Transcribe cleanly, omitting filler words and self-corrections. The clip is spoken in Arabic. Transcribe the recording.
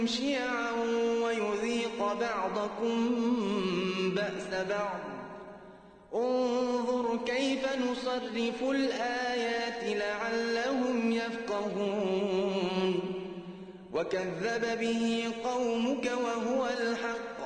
شيعا ويذيق بعضكم بأس بعض انظر كيف نصرف الآيات لعلهم يفقهون وكذب به قومك وهو الحق